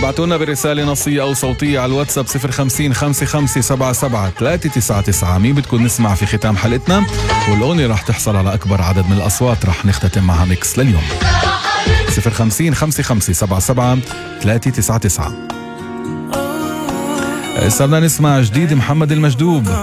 ابعتونا برسالة نصية أو صوتية على الواتساب 050-5577-399. مين بدكم نسمع في ختام حلقتنا؟ والأغنية رح تحصل على أكبر عدد من الأصوات، رح نختتم معها ميكس لليوم. 050-5577-399. صرنا نسمع جديد محمد المجدوب.